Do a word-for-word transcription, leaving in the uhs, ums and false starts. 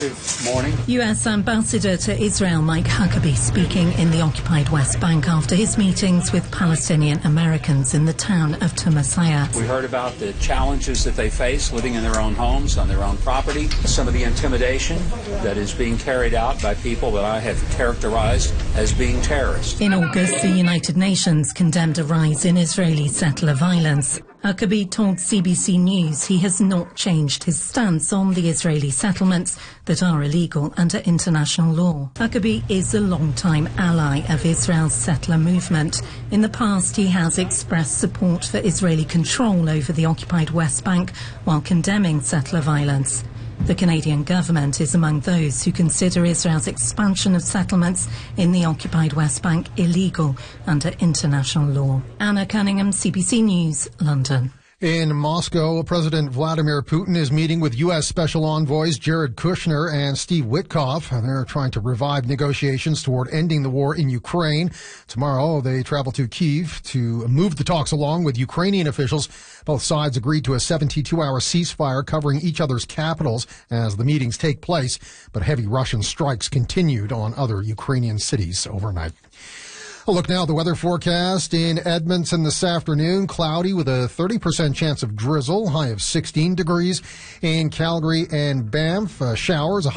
Morning. U S Ambassador to Israel Mike Huckabee speaking in the occupied West Bank after his meetings with Palestinian Americans in the town of Tamasia. We heard about the challenges that they face living in their own homes, on their own property, some of the intimidation that is being carried out by people that I have characterized as being terrorists. In August, the United Nations condemned a rise in Israeli settler violence. Huckabee told C B C News he has not changed his stance on the Israeli settlements that are illegal under international law. Huckabee is a long-time ally of Israel's settler movement. In the past, he has expressed support for Israeli control over the occupied West Bank while condemning settler violence. The Canadian government is among those who consider Israel's expansion of settlements in the occupied West Bank illegal under international law. Anna Cunningham, C B C News, London. In Moscow, President Vladimir Putin is meeting with U S Special Envoys Jared Kushner and Steve Witkoff. They're trying to revive negotiations toward ending the war in Ukraine. Tomorrow, they travel to Kyiv to move the talks along with Ukrainian officials. Both sides agreed to a seventy-two hour ceasefire covering each other's capitals as the meetings take place, but heavy Russian strikes continued on other Ukrainian cities overnight. A look now at the weather forecast in Edmonton this afternoon. Cloudy with a thirty percent chance of drizzle, high of sixteen degrees. In Calgary and Banff, uh, showers. A